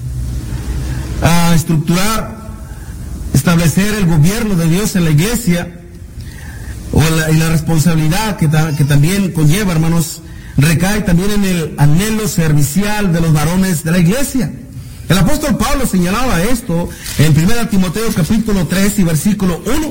establecer el gobierno de Dios en la iglesia, y la responsabilidad que también conlleva, hermanos, recae también en el anhelo servicial de los varones de la iglesia. El apóstol Pablo señalaba esto en 1 Timoteo capítulo 3 y versículo 1.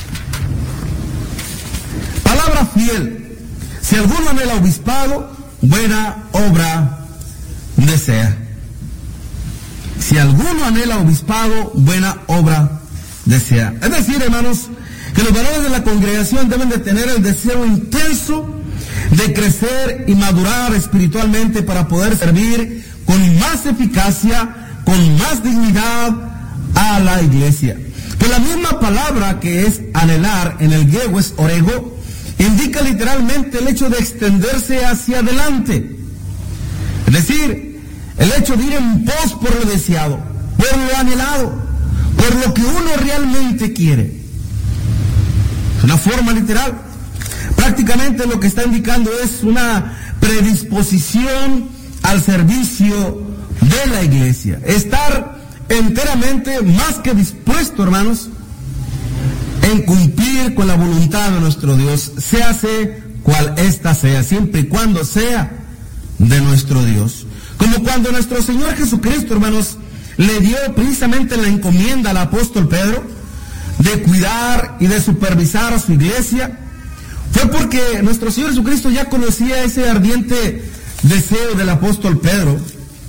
Palabra fiel: si alguno anhela obispado, buena obra desea. Si alguno anhela obispado, buena obra desea. Es decir, hermanos, que los varones de la congregación deben de tener el deseo intenso de crecer y madurar espiritualmente para poder servir con más eficacia, con más dignidad a la iglesia. Pues la misma palabra que es anhelar en el griego es orego, indica literalmente el hecho de extenderse hacia adelante. Es decir, el hecho de ir en pos por lo deseado, por lo anhelado, por lo que uno realmente quiere. Es una forma literal. Prácticamente lo que está indicando es una predisposición al servicio de la iglesia. Estar enteramente más que dispuesto, hermanos, en cumplir con la voluntad de nuestro Dios, séase cual ésta sea, siempre y cuando sea de nuestro Dios. Como cuando nuestro Señor Jesucristo, hermanos, le dio precisamente la encomienda al apóstol Pedro de cuidar y de supervisar a su iglesia, fue porque nuestro Señor Jesucristo ya conocía ese ardiente deseo del apóstol Pedro,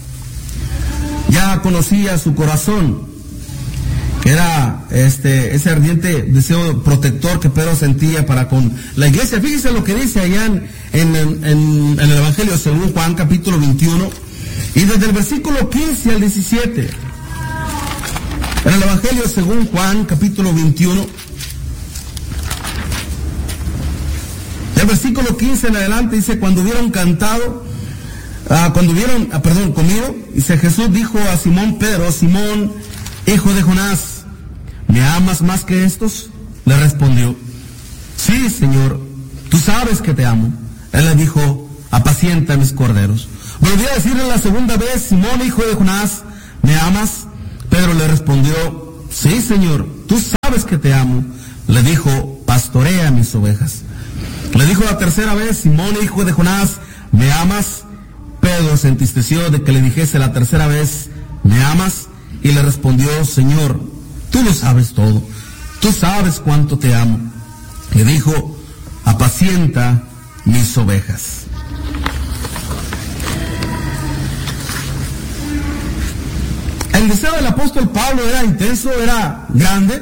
ya conocía su corazón, que era ese ardiente deseo protector que Pedro sentía para con la iglesia. Fíjense lo que dice allá en el Evangelio según Juan capítulo 21, y desde el versículo 15 al 17, en el Evangelio según Juan capítulo 21, el versículo 15 en adelante dice: cuando hubieron comido, dice, Jesús dijo a Simón Pedro: Simón, hijo de Jonás, ¿me amas más que estos? Le respondió, sí, Señor, tú sabes que te amo. Él le dijo, apacienta mis corderos. Volvió a decirle la segunda vez, Simón, hijo de Jonás, ¿me amas? Pedro le respondió, sí, Señor, tú sabes que te amo. Le dijo, pastorea mis ovejas. Le dijo la tercera vez, Simón, hijo de Jonás, ¿me amas? Pedro se entristeció de que le dijese la tercera vez, ¿me amas? Y le respondió, Señor, tú lo sabes todo, tú sabes cuánto te amo. Le dijo, apacienta mis ovejas. El deseo del apóstol Pablo era intenso, era grande,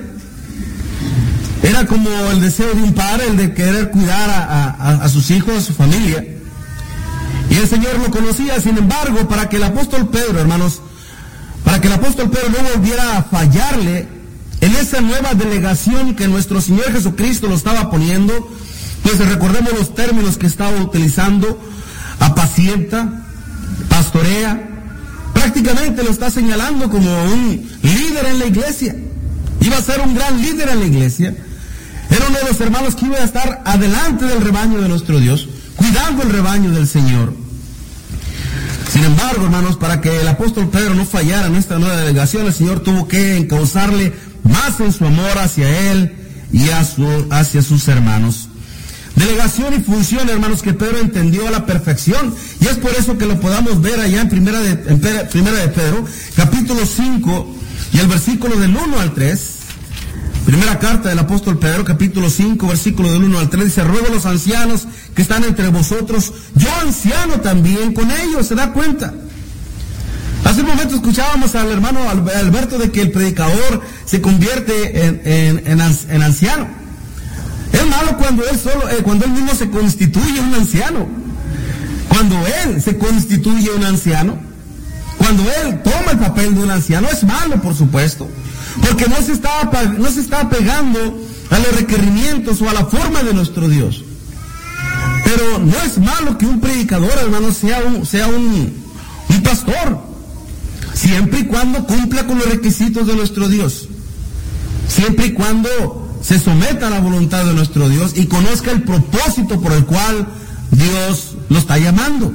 era como el deseo de un padre, el de querer cuidar a sus hijos, a su familia. Y el Señor lo conocía. Sin embargo, para que el apóstol Pedro, hermanos, para que el apóstol Pedro no volviera a fallarle en esa nueva delegación que nuestro Señor Jesucristo lo estaba poniendo, pues recordemos los términos que estaba utilizando: apacienta, pastorea. Prácticamente lo está señalando como un líder en la iglesia. Iba a ser un gran líder en la iglesia. Era uno de los hermanos que iba a estar adelante del rebaño de nuestro Dios, cuidando el rebaño del Señor. Sin embargo, hermanos, para que el apóstol Pedro no fallara en esta nueva delegación, el Señor tuvo que encauzarle más en su amor hacia él y hacia sus hermanos. Delegación y función, hermanos, que Pedro entendió a la perfección, y es por eso que lo podamos ver allá en primera de Pedro, capítulo 5, y el versículo del 1 al 3. Primera carta del apóstol Pedro, capítulo 5, versículo del 1 al 3, dice: ruego a los ancianos que están entre vosotros, yo anciano también con ellos. ¿Se da cuenta? Hace un momento escuchábamos al hermano Alberto de que el predicador se convierte en anciano. Es malo cuando él mismo se constituye un anciano. Cuando él se constituye un anciano, cuando él toma el papel de un anciano, es malo, por supuesto, porque no se está apegando a los requerimientos o a la forma de nuestro Dios. Pero no es malo que un predicador, hermano, sea un pastor, siempre y cuando cumpla con los requisitos de nuestro Dios, siempre y cuando se someta a la voluntad de nuestro Dios y conozca el propósito por el cual Dios lo está llamando.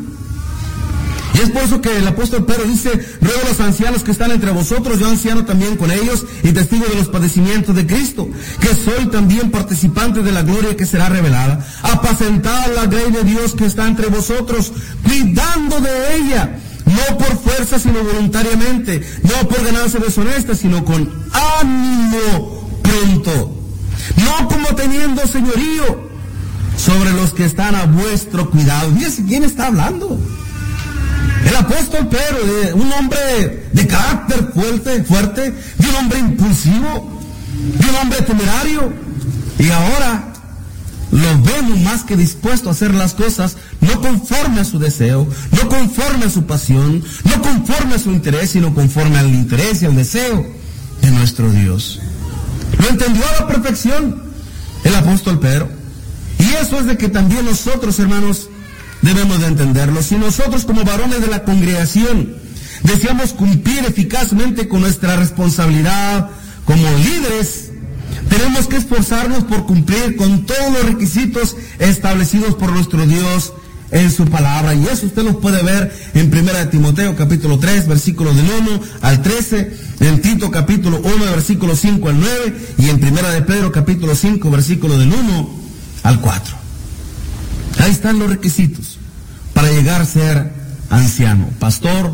Y es por eso que el apóstol Pedro dice: ruego a los ancianos que están entre vosotros, yo anciano también con ellos y testigo de los padecimientos de Cristo, que soy también participante de la gloria que será revelada. Apacentad la grey de Dios que está entre vosotros, cuidando de ella, no por fuerza sino voluntariamente, no por ganancia deshonesta, sino con ánimo pronto, no como teniendo señorío sobre los que están a vuestro cuidado. Fíjense quién está hablando. El apóstol Pedro, un hombre de carácter fuerte, de un hombre impulsivo, de un hombre temerario, y ahora lo vemos más que dispuesto a hacer las cosas no conforme a su deseo, no conforme a su pasión, no conforme a su interés, sino conforme al interés y al deseo de nuestro Dios. Lo entendió a la perfección el apóstol Pedro. Y eso es de que también nosotros, hermanos, debemos de entenderlo. Si nosotros, como varones de la congregación, deseamos cumplir eficazmente con nuestra responsabilidad como líderes, tenemos que esforzarnos por cumplir con todos los requisitos establecidos por nuestro Dios en su palabra. Y eso usted lo puede ver en 1 Timoteo capítulo 3, versículos del 1 al 13, en Tito capítulo 1, versículo 5 al 9, y en 1 Pedro capítulo 5, versículo del 1 al 4. Ahí están los requisitos para llegar a ser anciano, pastor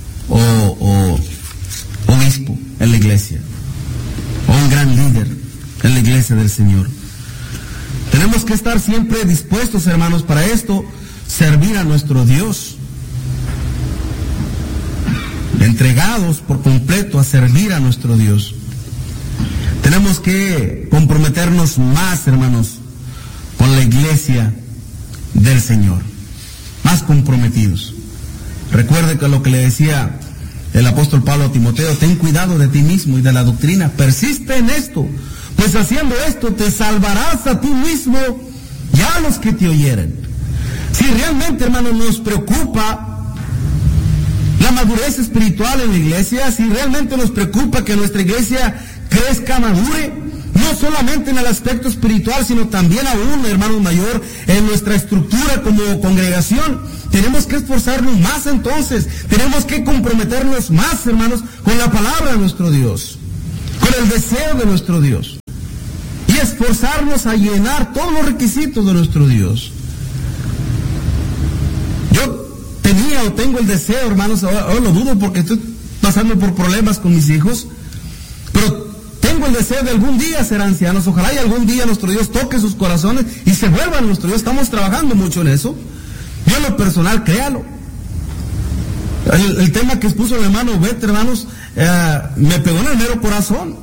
o obispo en la iglesia, o un gran líder en la iglesia del Señor. Tenemos que estar siempre dispuestos, hermanos, para esto, servir a nuestro Dios, entregados por completo a servir a nuestro Dios. Tenemos que comprometernos más, hermanos, con la iglesia del Señor, más comprometidos. Recuerde que lo que le decía el apóstol Pablo a Timoteo: ten cuidado de ti mismo y de la doctrina, persiste en esto, pues haciendo esto te salvarás a ti mismo y a los que te oyeren. Si realmente, hermanos, nos preocupa la madurez espiritual en la iglesia, si realmente nos preocupa que nuestra iglesia crezca, madure, no solamente en el aspecto espiritual, sino también aún, hermanos mayor, en nuestra estructura como congregación. Tenemos que esforzarnos más entonces, tenemos que comprometernos más, hermanos, con la palabra de nuestro Dios, con el deseo de nuestro Dios, y esforzarnos a llenar todos los requisitos de nuestro Dios. Yo tenía o tengo el deseo, hermanos, ahora lo dudo porque estoy pasando por problemas con mis hijos, pero tengo el deseo de algún día ser ancianos. Ojalá y algún día nuestro Dios toque sus corazones y se vuelvan nuestro Dios. Estamos trabajando mucho en eso. Yo en lo personal, créalo. El tema que expuso el hermano Beto, hermanos, me pegó en el mero corazón.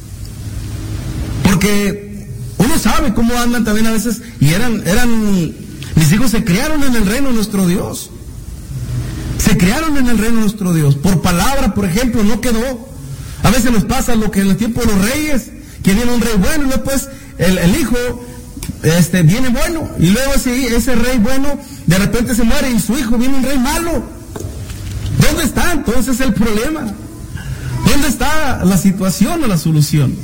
Porque uno sabe cómo andan también a veces, y mis hijos se criaron en el reino de nuestro Dios. Se criaron en el reino de nuestro Dios. Por palabra, por ejemplo, no quedó. A veces nos pasa lo que en el tiempo de los reyes, que viene un rey bueno y después el hijo viene bueno, y luego ese rey bueno de repente se muere y su hijo viene un rey malo. ¿Dónde está entonces el problema? ¿Dónde está la situación o la solución?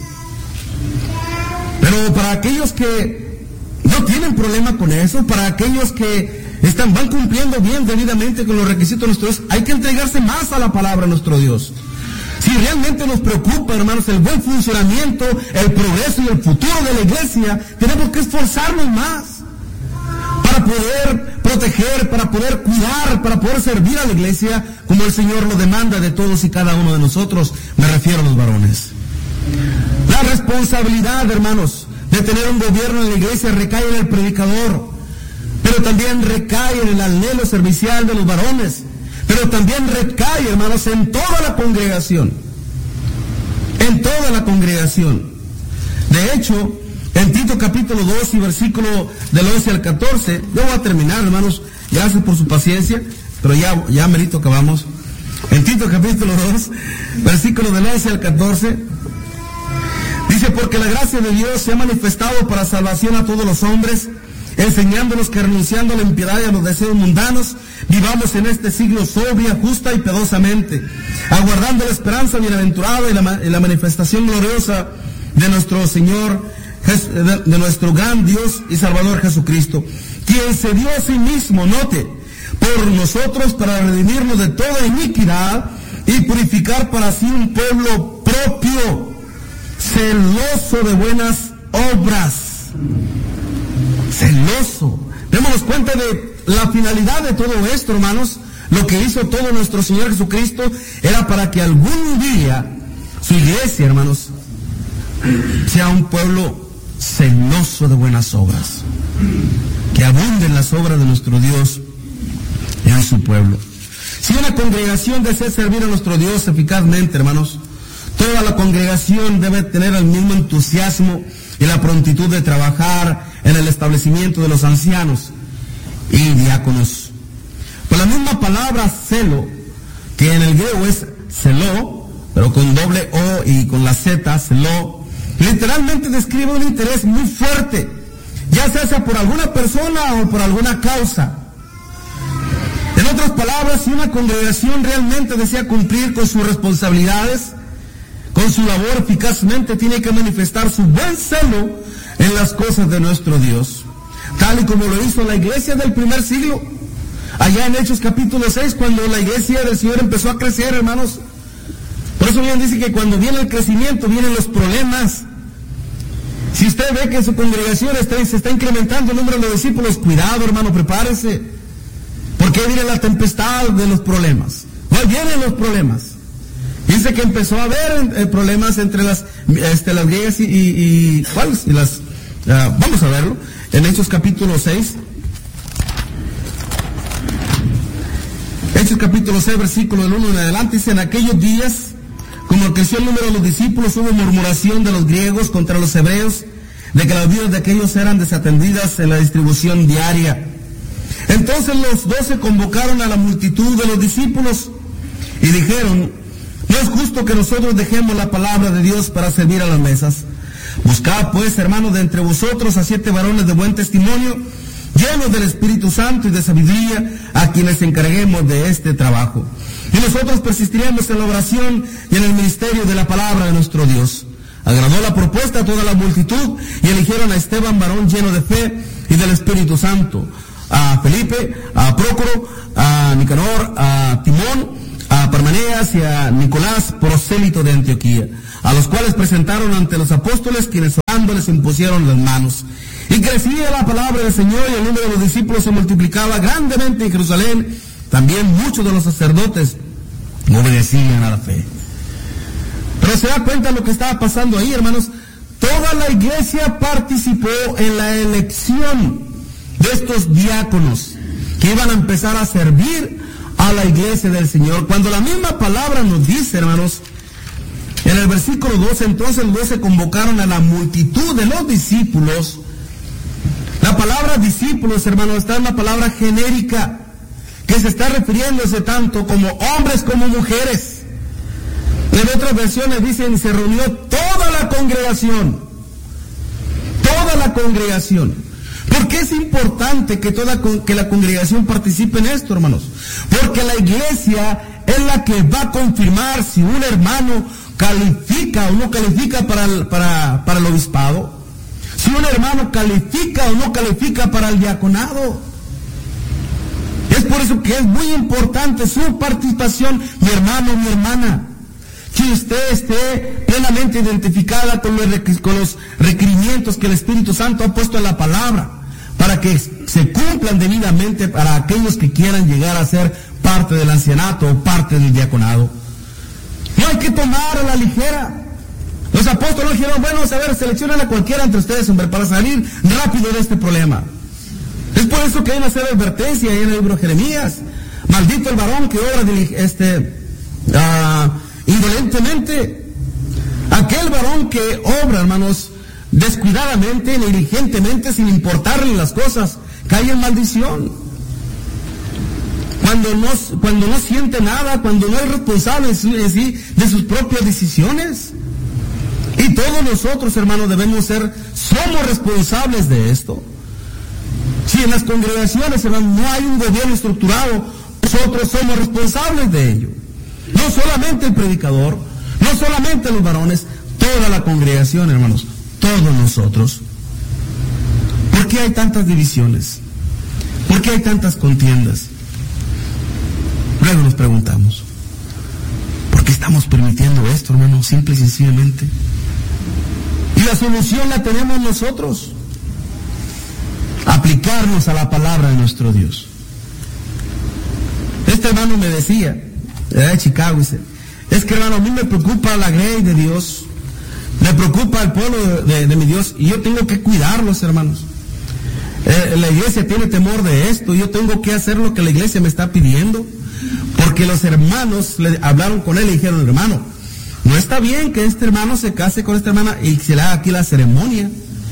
Pero para aquellos que no tienen problema con eso, para aquellos que van cumpliendo bien debidamente con los requisitos de nuestro Dios, hay que entregarse más a la palabra de nuestro Dios. Si realmente nos preocupa, hermanos, el buen funcionamiento, el progreso y el futuro de la iglesia, tenemos que esforzarnos más para poder proteger, para poder cuidar, para poder servir a la iglesia como el Señor lo demanda de todos y cada uno de nosotros. Me refiero a los varones. La responsabilidad, hermanos, de tener un gobierno en la iglesia recae en el predicador, pero también recae en el anhelo servicial de los varones. Pero también recae, hermanos, en toda la congregación. En toda la congregación. De hecho, en Tito capítulo 2 y versículo del 11 al 14, yo voy a terminar, hermanos, gracias por su paciencia, pero ya merito acabamos. En Tito capítulo 2, versículo del 11 al 14, dice: porque la gracia de Dios se ha manifestado para salvación a todos los hombres, enseñándonos que renunciando a la impiedad y a los deseos mundanos, vivamos en este siglo sobria, justa y piadosamente, aguardando la esperanza bienaventurada y la manifestación gloriosa de nuestro Señor, de nuestro gran Dios y Salvador Jesucristo, quien se dio a sí mismo, note, por nosotros para redimirnos de toda iniquidad y purificar para sí un pueblo propio, celoso de buenas obras. Celoso. Démonos cuenta de la finalidad de todo esto, hermanos. Lo que hizo todo nuestro Señor Jesucristo era para que algún día su iglesia, hermanos, sea un pueblo celoso de buenas obras, que abunden las obras de nuestro Dios en su pueblo. Si una congregación desea servir a nuestro Dios eficazmente, hermanos, toda la congregación debe tener el mismo entusiasmo y la prontitud de trabajar en el establecimiento de los ancianos y diáconos. Por la misma palabra celo, que en el griego es celó, pero con doble O y con la Z, celó, literalmente describe un interés muy fuerte, ya sea por alguna persona o por alguna causa. En otras palabras, si una congregación realmente desea cumplir con sus responsabilidades, con su labor eficazmente, tiene que manifestar su buen celo en las cosas de nuestro Dios, tal y como lo hizo la iglesia del primer siglo, allá en Hechos capítulo 6, cuando la iglesia del Señor empezó a crecer, hermanos. Por eso bien dice que cuando viene el crecimiento, vienen los problemas. Si usted ve que en su congregación se está incrementando el número de discípulos, cuidado, hermano, prepárese, porque viene la tempestad de los problemas. Hoy vienen los problemas. Dice que empezó a haber problemas entre las griegas y ¿cuáles? Y las vamos a verlo en Hechos capítulo 6. Hechos capítulo 6, versículo del 1 en adelante, dice: en aquellos días, como creció el número de los discípulos, hubo murmuración de los griegos contra los hebreos, de que las vidas de aquellos eran desatendidas en la distribución diaria. Entonces los 12 convocaron a la multitud de los discípulos y dijeron: no es justo que nosotros dejemos la palabra de Dios para servir a las mesas. Buscad pues, hermanos, de entre vosotros a 7 varones de buen testimonio, llenos del Espíritu Santo y de sabiduría, a quienes encarguemos de este trabajo. Y nosotros persistiremos en la oración y en el ministerio de la palabra de nuestro Dios. Agradó la propuesta a toda la multitud y eligieron a Esteban, varón lleno de fe y del Espíritu Santo, a Felipe, a Prócoro, a Nicanor, a Timón, a Parmenas y a Nicolás, prosélito de Antioquía, a los cuales presentaron ante los apóstoles, quienes orando les impusieron las manos. Y crecía la palabra del Señor y el número de los discípulos se multiplicaba grandemente en Jerusalén. También muchos de los sacerdotes obedecían a la fe. Pero se da cuenta lo que estaba pasando ahí, hermanos. Toda la iglesia participó en la elección de estos diáconos que iban a empezar a servir a la iglesia del Señor. Cuando la misma palabra nos dice, hermanos, en el versículo 12, entonces los 12 convocaron a la multitud de los discípulos. La palabra discípulos, hermanos, está en una palabra genérica que se está refiriéndose tanto como hombres como mujeres. En otras versiones dicen, se reunió toda la congregación. Toda la congregación. ¿Por qué es importante que la congregación participe en esto, hermanos? Porque la iglesia es la que va a confirmar si un hermano califica o no califica para el obispado. Si un hermano califica o no califica para el diaconado. Es por eso que es muy importante su participación, mi hermano, mi hermana. Que usted esté plenamente identificada con los requerimientos que el Espíritu Santo ha puesto en la palabra, para que se cumplan debidamente para aquellos que quieran llegar a ser parte del ancianato o parte del diaconado. No hay que tomar a la ligera. Los apóstoles dijeron, bueno, a ver, seleccionen a cualquiera entre ustedes, hombre, para salir rápido de este problema. Es por eso que hay una seria advertencia ahí en el libro de Jeremías. Maldito el varón que obra indolentemente. Aquel varón que obra, hermanos, descuidadamente, negligentemente, sin importarle las cosas, cae en maldición. Cuando no siente nada, cuando no es responsable en sí de sus propias decisiones. Y todos nosotros, hermanos, somos responsables de esto. Si en las congregaciones, hermanos, no hay un gobierno estructurado, nosotros somos responsables de ello. No solamente el predicador, no solamente los varones, toda la congregación, hermanos, todos nosotros. ¿Por qué hay tantas divisiones? ¿Por qué hay tantas contiendas? Luego nos preguntamos, ¿por qué estamos permitiendo esto, hermanos? Simple y sencillamente. Y la solución la tenemos nosotros. Aplicarnos a la palabra de nuestro Dios. Este hermano me decía, de Chicago, dice, es que, hermano, a mí me preocupa la grey de Dios, me preocupa el pueblo de mi Dios, y yo tengo que cuidarlos, hermanos. La iglesia tiene temor de esto, yo tengo que hacer lo que la iglesia me está pidiendo, porque los hermanos le hablaron con él y dijeron, hermano, no está bien que este hermano se case con esta hermana y se le haga aquí la ceremonia.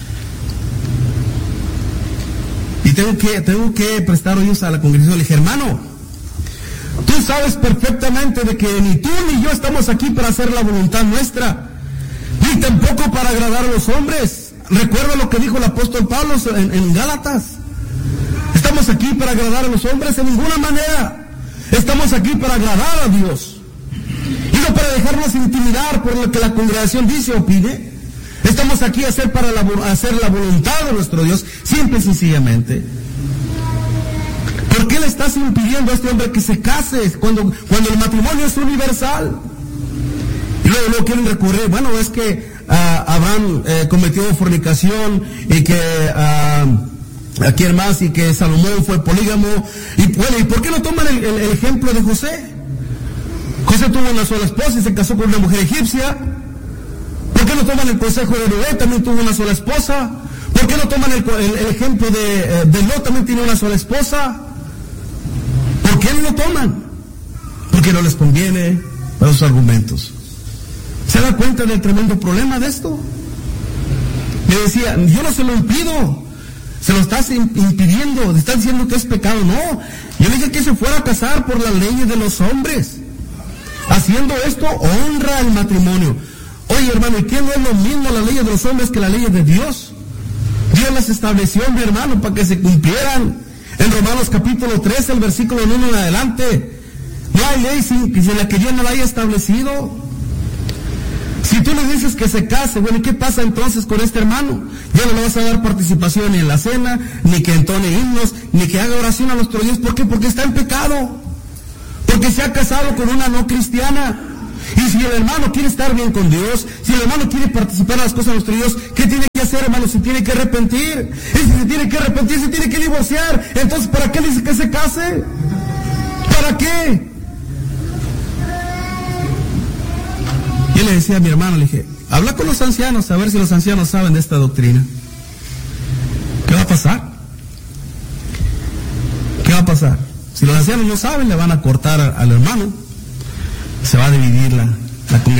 Y tengo que prestar oídos a la congregación. Le dije, hermano, tú sabes perfectamente de que ni tú ni yo estamos aquí para hacer la voluntad nuestra, ni tampoco para agradar a los hombres. Recuerda lo que dijo el apóstol Pablo en Gálatas. ¿Estamos aquí para agradar a los hombres? En ninguna manera. Estamos aquí para agradar a Dios. Y no para dejarnos intimidar por lo que la congregación dice o pide. Estamos aquí a hacer la voluntad de nuestro Dios, simple y sencillamente. ¿Por qué le estás impidiendo a este hombre que se case cuando el matrimonio es universal? Y luego quieren recurrir, bueno, es que Abraham cometió fornicación y que ¿quién más? Y que Salomón fue polígamo. Y bueno, ¿y por qué no toman el ejemplo de José? José tuvo una sola esposa y se casó con una mujer egipcia. ¿Por qué no toman el consejo de Noé? También tuvo una sola esposa. ¿Por qué no toman el ejemplo de Lot? También tiene una sola esposa. ¿Por qué no lo toman? Porque no les conviene a los argumentos. ¿Se da cuenta del tremendo problema de esto? Me decía, yo no se lo impido, se lo estás impidiendo, te estás diciendo que es pecado. No, yo le dije que se fuera a casar por las leyes de los hombres. Haciendo esto, honra el matrimonio. Oye, hermano, ¿y qué no es lo mismo las leyes de los hombres que las leyes de Dios? Dios las estableció, mi hermano, para que se cumplieran. En Romanos capítulo 13, el versículo 1 en adelante, no hay ley sin la que Dios no la haya establecido. Si tú le dices que se case, bueno, ¿qué pasa entonces con este hermano? Ya no le vas a dar participación ni en la cena, ni que entone himnos, ni que haga oración a nuestro Dios. ¿Por qué? Porque está en pecado. Porque se ha casado con una no cristiana. Y si el hermano quiere estar bien con Dios, si el hermano quiere participar en las cosas de nuestro Dios, ¿qué tiene que hacer, hermano? Se tiene que arrepentir. Y si se tiene que arrepentir, se tiene que divorciar. Entonces, ¿para qué dice que se case? ¿Para qué? Yo le decía a mi hermano, le dije, habla con los ancianos, a ver si los ancianos saben de esta doctrina. ¿Qué va a pasar? ¿Qué va a pasar? Si los ancianos no saben, le van a cortar al hermano. Se va a dividir la congregación.